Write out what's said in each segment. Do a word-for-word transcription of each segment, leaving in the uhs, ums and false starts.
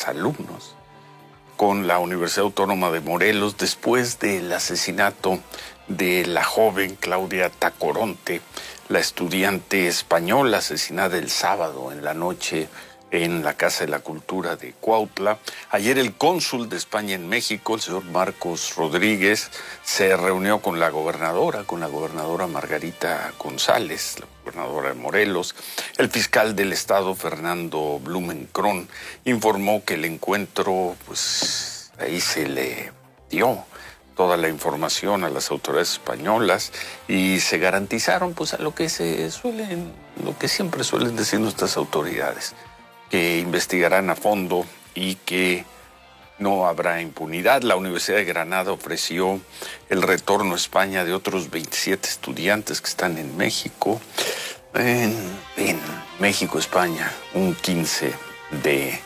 exalumnos con la Universidad Autónoma de Morelos después del asesinato de la joven Claudia Tacoronte, la estudiante española asesinada el sábado en la noche en la Casa de la Cultura de Cuautla. Ayer el cónsul de España en México, el señor Marcos Rodríguez, se reunió con la gobernadora, con la gobernadora Margarita González, la gobernadora de Morelos. El fiscal del estado, Fernando Blumenkron, informó que el encuentro, pues ahí se le dio toda la información a las autoridades españolas y se garantizaron pues a lo que se suelen, lo que siempre suelen decir nuestras autoridades, que investigarán a fondo y que no habrá impunidad. La Universidad de Granada ofreció el retorno a España de otros veintisiete estudiantes que están en México, en, en México, España, un quince de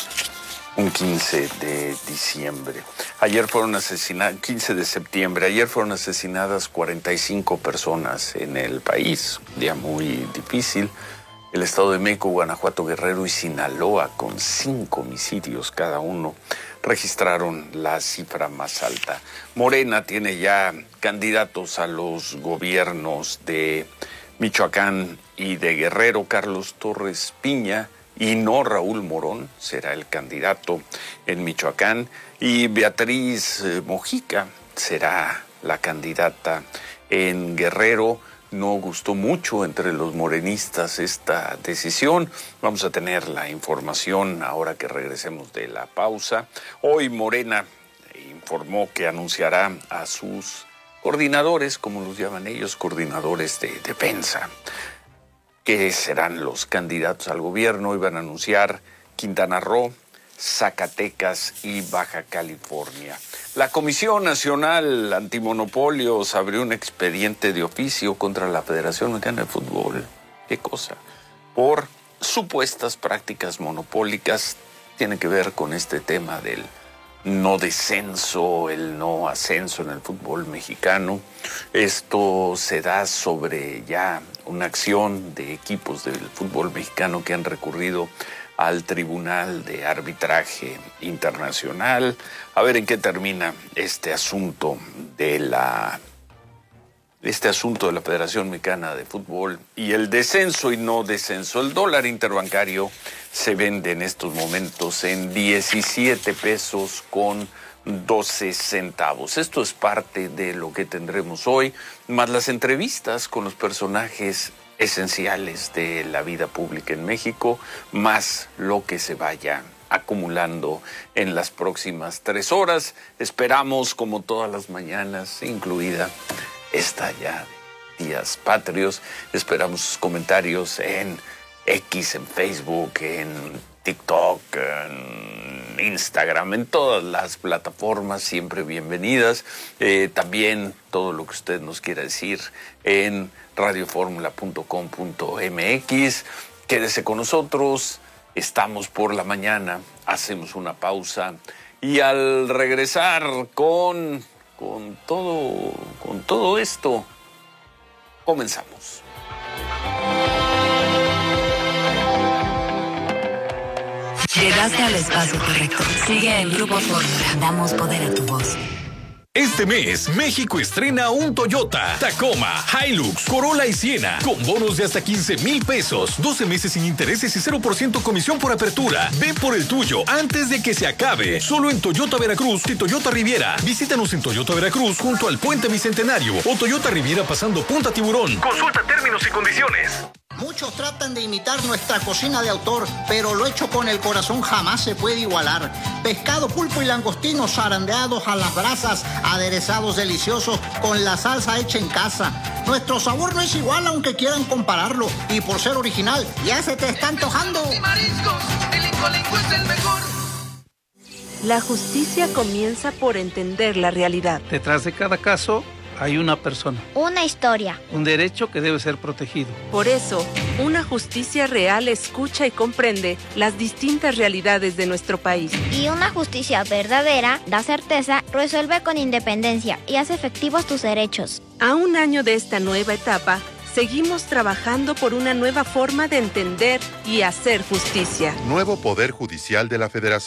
un quince de diciembre. Ayer fueron asesinadas, quince de septiembre, ayer fueron asesinadas cuarenta y cinco personas en el país, un día muy difícil. El Estado de México, Guanajuato, Guerrero y Sinaloa, con cinco homicidios cada uno, registraron la cifra más alta. Morena tiene ya candidatos a los gobiernos de Michoacán y de Guerrero. Carlos Torres Piña y no Raúl Morón será el candidato en Michoacán, y Beatriz Mojica será la candidata en Guerrero. No gustó mucho entre los morenistas esta decisión. Vamos a tener la información ahora que regresemos de la pausa. Hoy Morena informó que anunciará a sus coordinadores, como los llaman ellos, coordinadores de defensa, que serán los candidatos al gobierno. Iban a anunciar Quintana Roo, Zacatecas y Baja California. La Comisión Nacional Antimonopolios abrió un expediente de oficio contra la Federación Mexicana de Fútbol. ¿Qué cosa? Por supuestas prácticas monopólicas. Tiene que ver con este tema del no descenso, el no ascenso en el fútbol mexicano. Esto se da sobre ya una acción de equipos del fútbol mexicano que han recurrido al Tribunal de Arbitraje Internacional. A ver en qué termina este asunto de la este asunto de la Federación Mexicana de Fútbol y el descenso y no descenso. El dólar interbancario se vende en estos momentos en diecisiete pesos con doce centavos. Esto es parte de lo que tendremos hoy, más las entrevistas con los personajes esenciales de la vida pública en México, más lo que se vaya acumulando en las próximas tres horas. Esperamos, como todas las mañanas, incluida esta ya de Días Patrios, esperamos sus comentarios en X, en Facebook, en TikTok, en Instagram, en todas las plataformas, siempre bienvenidas. Eh, también todo lo que usted nos quiera decir en radioformula punto com punto m x. Quédese con nosotros, estamos por la mañana, hacemos una pausa y al regresar con, con, todo, con todo esto, comenzamos. Llegaste al espacio correcto. Sigue en Grupo Fórmula. Damos poder a tu voz. Este mes, México estrena un Toyota, Tacoma, Hilux, Corolla y Siena, con bonos de hasta quince mil pesos, doce meses sin intereses y cero por ciento comisión por apertura. Ve por el tuyo antes de que se acabe. Solo en Toyota Veracruz y Toyota Riviera. Visítanos en Toyota Veracruz junto al Puente Bicentenario o Toyota Riviera pasando Punta Tiburón. Consulta términos y condiciones. Muchos tratan de imitar nuestra cocina de autor, pero lo hecho con el corazón jamás se puede igualar. Pescado, pulpo y langostinos zarandeados a las brasas, aderezados deliciosos con la salsa hecha en casa. Nuestro sabor no es igual aunque quieran compararlo, y por ser original ya se te está antojando. Y mariscos, el Incolinco es el mejor. La justicia comienza por entender la realidad. Detrás de cada caso hay una persona. Una historia. Un derecho que debe ser protegido. Por eso, una justicia real escucha y comprende las distintas realidades de nuestro país. Y una justicia verdadera da certeza, resuelve con independencia y hace efectivos tus derechos. A un año de esta nueva etapa, seguimos trabajando por una nueva forma de entender y hacer justicia. Nuevo Poder Judicial de la Federación.